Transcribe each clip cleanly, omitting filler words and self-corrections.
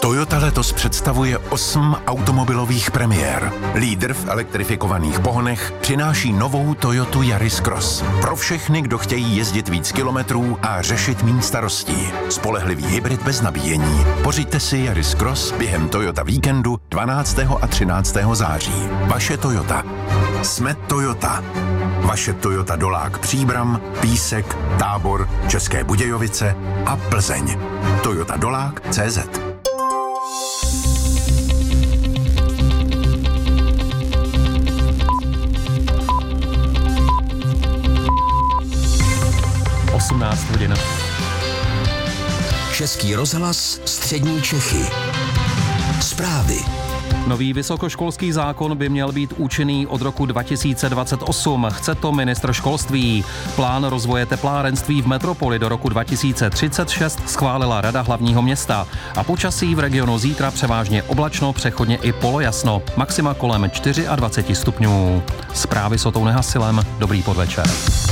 Toyota letos představuje 8 automobilových premiér. Lídr v elektrifikovaných pohonech přináší novou Toyotu Yaris Cross. Pro všechny, kdo chtějí jezdit víc kilometrů a řešit méně starostí. Spolehlivý hybrid bez nabíjení. Pořiďte si Yaris Cross během Toyota víkendu 12. a 13. září. Vaše Toyota. Jsme Toyota. Vaše Toyota Dolák Příbram, Písek, Tábor, České Budějovice a Plzeň. Toyota Dolák.cz. Hodin. Český rozhlas, střední Čechy. Zprávy. Nový vysokoškolský zákon by měl být účinný od roku 2028. Chce to ministr školství. Plán rozvoje teplárenství v metropoli do roku 2036 schválila Rada hlavního města. A počasí v regionu zítra převážně oblačno, přechodně i polojasno. Maxima kolem 24 stupňů. Zprávy s Otou Nehasilem. Dobrý podvečer.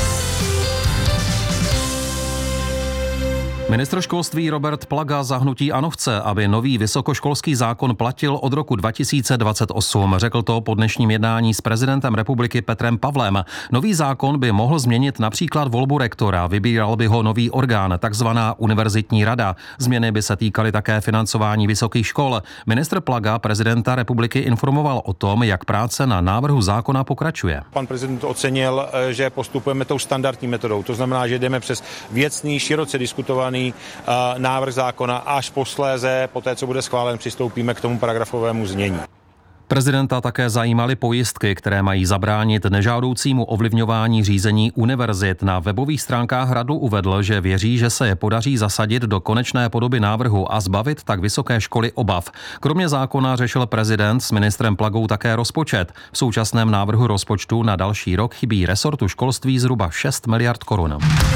Ministr školství Robert Plaga za hnutí ANO chce, aby nový vysokoškolský zákon platil od roku 2028. Řekl to po dnešním jednání s prezidentem republiky Petrem Pavlem. Nový zákon by mohl změnit například volbu rektora, vybíral by ho nový orgán, takzvaná univerzitní rada. Změny by se týkaly také financování vysokých škol. Ministr Plaga prezidenta republiky informoval o tom, jak práce na návrhu zákona pokračuje. Pan prezident ocenil, že postupujeme tou standardní metodou. To znamená, že jdeme přes věcný, široce diskutovaný návrh zákona, až posléze, poté co bude schválen, přistoupíme k tomu paragrafovému znění. Prezidenta také zajímaly pojistky, které mají zabránit nežádoucímu ovlivňování řízení univerzit. Na webových stránkách Hradu uvedl, že věří, že se je podaří zasadit do konečné podoby návrhu a zbavit tak vysoké školy obav. Kromě zákona řešil prezident s ministrem Plagou také rozpočet. V současném návrhu rozpočtu na další rok chybí resortu školství zhruba 6 miliard korun.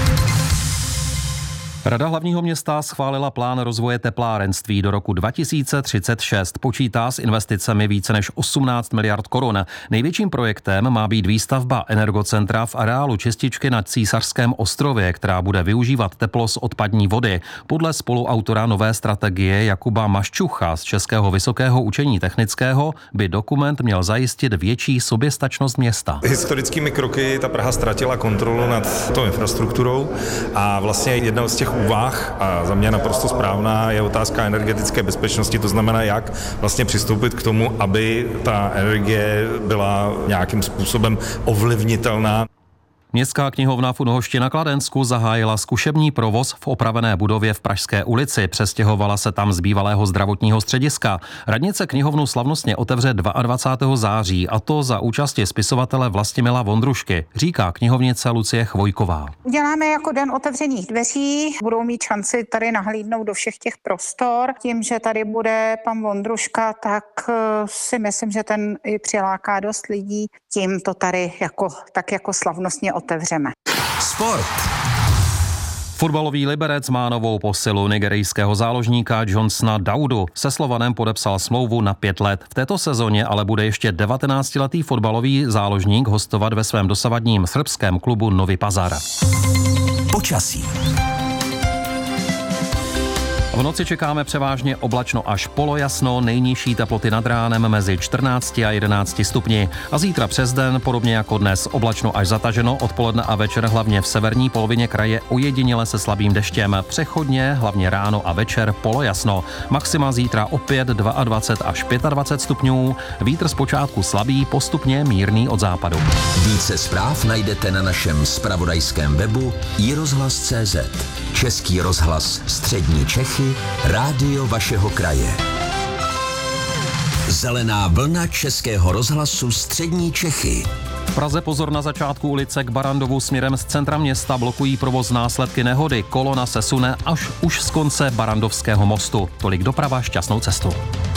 Rada hlavního města schválila plán rozvoje teplárenství do roku 2036. Počítá s investicemi více než 18 miliard korun. Největším projektem má být výstavba energocentra v areálu čističky na Císařském ostrově, která bude využívat teplo z odpadní vody. Podle spoluautora nové strategie Jakuba Maščucha z Českého vysokého učení technického by dokument měl zajistit větší soběstačnost města. Historickými kroky ta Praha ztratila kontrolu nad tou infrastrukturou a vlastně jedna z těch úvah, a za mě naprosto správná, je otázka energetické bezpečnosti, to znamená, jak vlastně přistoupit k tomu, aby ta energie byla nějakým způsobem ovlivnitelná. Městská knihovna v Úhošti na Kladensku zahájila zkušební provoz v opravené budově v Pražské ulici. Přestěhovala se tam z bývalého zdravotního střediska. Radnice knihovnu slavnostně otevře 22. září, a to za účasti spisovatele Vlastimila Vondrušky, říká knihovnice Lucie Chvojková. Uděláme jako den otevřených dveří, budou mít šanci tady nahlídnout do všech těch prostor. Tím, že tady bude pan Vondruška, tak si myslím, že ten i přiláká dost lidí. Tím to tady jako slavnostně otevřeme. Sport. Fotbalový Liberec má novou posilu nigerijského záložníka Johnsona Daudu. Se Slovanem podepsal smlouvu na 5 let. V této sezóně ale bude ještě 19letý fotbalový záložník hostovat ve svém dosavadním srbském klubu Novi Pazar. Počasí. V noci čekáme převážně oblačno až polojasno, nejnižší teploty nad ránem mezi 14 a 11 stupni. A zítra přes den, podobně jako dnes, oblačno až zataženo, odpoledne a večer hlavně v severní polovině kraje ojediněle se slabým deštěm. Přechodně, hlavně ráno a večer, polojasno. Maxima zítra opět 22 až 25 stupňů, vítr zpočátku slabý, postupně mírný od západu. Více zpráv najdete na našem zpravodajském webu iRozhlas.cz. Český rozhlas, střední Čechy, rádio vašeho kraje. Zelená vlna Českého rozhlasu střední Čechy. V Praze pozor na začátku ulice k Barandovu směrem z centra města blokují provoz následky nehody. Kolona se sune až už z konce Barandovského mostu. Tolik doprava, šťastnou cestu.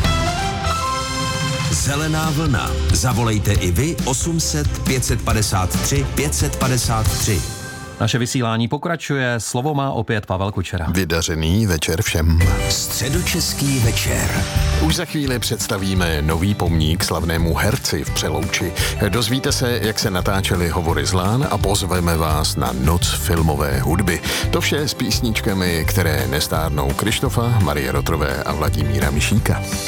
Zelená vlna. Zavolejte i vy 800 553 553. Naše vysílání pokračuje, slovo má opět Pavel Kučera. Vydařený večer všem. Středočeský večer. Už za chvíli představíme nový pomník slavnému herci v Přelouči. Dozvíte se, jak se natáčely Hovory z lán a pozveme vás na noc filmové hudby. To vše s písničkami, které nestárnou Krištofa, Marie Rotrové a Vladimíra Mišíka.